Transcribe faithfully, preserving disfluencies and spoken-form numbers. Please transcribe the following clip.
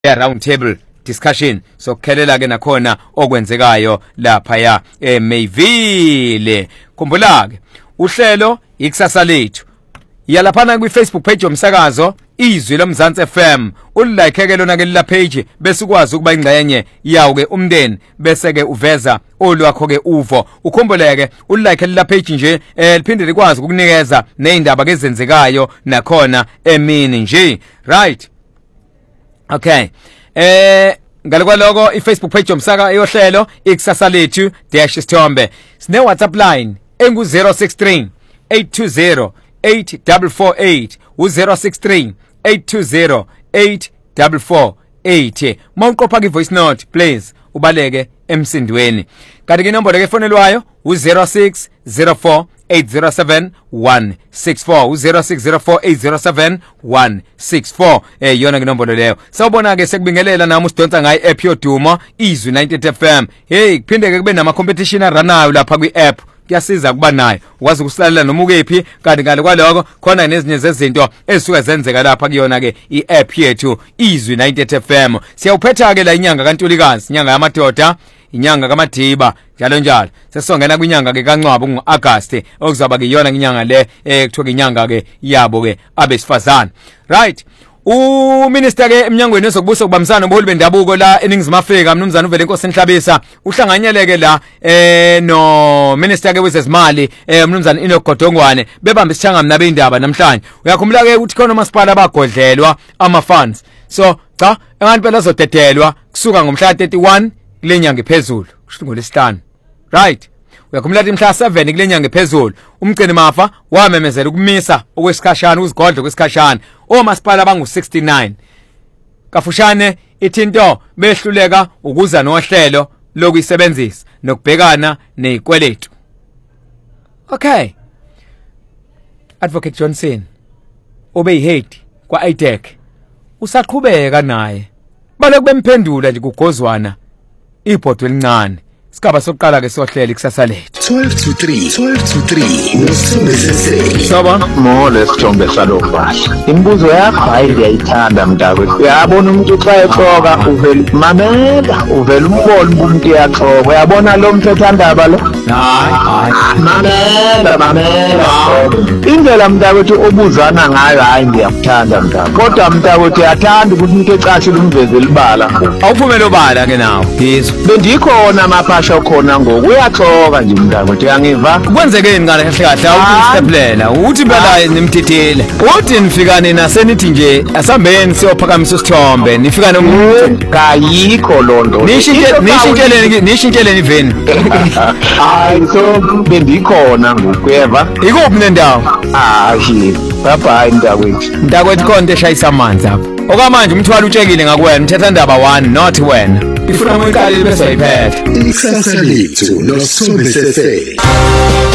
ya round table discussion sokukhelela ke nakhona okwenzekayo lapha ya eMayville. Khumbula ke uhlelo ikusasa lethu yalaphana kwi Facebook page yomsakazo Izwi loMzansi F M, ulike ke lona ke la page bese ukwazi ukuba ingxenye yawo ke umndeni bese ke uveza olwakho ke uvo. Ukhumbuleke ulike la page nje eh liphinde likwazi ukukunikeza nezindaba ke ezenzekayo nakhona emini nje, right? Okay. Eh ngale kwaloko iFacebook page yomsaka eyohlelo ikusasa lethu dash isithombe. Sine WhatsApp line engu zero six three eight two zero eight four four eight u zero six three eight two zero eight four four eight. Mawuqopha ke voice note please ubaleke emsindweni. Kanti ke inombolo ke fonelwayo u zero six zero four eight zero seven one six four u zero six zero four eight zero seven one six four. Eh yona ke inombolo leyo. Sawubona ke sekubingelela nami usidonsa ngayi app yodumo Izwi ninety-eight F M. Hey kuphinde ke kube nama competition aranayo lapha kwi app. Kuyasiza kuba nayo ukwazi ukusilalela noma ukephi. Kanti ngale kwaloko khona nezinye zezinto ezisuka zenzeka lapha kuyona ke i-app yethu Izwi ninety-eight F M. Siyawuphetha ke la inyanga kaNtulikazi, inyanga yamadoda, inyanga kaMadiba njalo njalo. Sesongena kwinyanga ke kaNcwaba ngoAugust okuzaba ke yona inyanga le ekuthiwa inyanga ke yabo ke abesifazana, right? uMinister ke eminyangweni wezokubusa kubambisana nobuholi bendabuko la eNingizimu Afrika mnumzana uVele Nkosi Nhlabisa uhlanganyeleke la eh no Minister ke wezezimali eh mnumzana Enoch Godongwane bebamba isithanga mna beindaba namhlanje. Uyakhumbula ke ukuthi khona umasipala abagodlelwa ama funds, so cha engathi phela azodedelwa kusuka ngomhla thirty-one kule nyanga ephezulu kusho ngolesihlanu, right? Uyakhumbula ukuthi mhla seven kule nyanga ephezulu umgcini mafa wamemezela ukumisa okwesikhashana uzigodlo kwesikhashana omasipala bangu sixty-nine. Kafushane ithinto behluleka ukuza nohlelo lokuyisebenzisa nokubhekana nezikweletu. Okay. Advocate Johnson obeyihead kwa I D E C usaqhubeka naye bale kubemphendula nje kugozwana ibhodwe elincane. Sigaba sokuqala ke sohlelo ikusasa lethu twelve to three twelve to three noSithombe Sesele. Soba mole Sithombe salofahla. Imibuzo yakho hayi ngiyayithanda mntakwethu. Uyabona umuntu xa exoka uvela mamela uvela umbona umuntu yaxoka. Uyabona lo mthethwandaba lo? Hayi hayi mamela mamela. Indlela mntakwethu obuzana ngayo hayi ngiyakuthanda mntakwethu. Kodwa mntakwethu uyathanda ukuthi umuntu ecashile umveze libala. Awuphumela obala ke nawo. Yizwa. Bendikhona mapha khona ngoku uyaxoka nje mntakwethu yangiva. Kwenzekeni ngale kahle kahle awukusiteplela uthi phela nimthethele uthi nifika nina senithi nje asambeni siyophakamisa isithombe nifika nomuntu kayikho lonto nishintsheleni nishintsheleni iveni. Hayi so bendikhona ngoku yeva ikuphi nendawo. Hayi bye mntakwethu mntakwethu konke eshayisa amanzi apha okamanje umthwalo utshekile ngakuwena umthethwandaba one not wena ifuna uyiqalile bese ayiphethe ikusasa lethu noSithombe Sesele.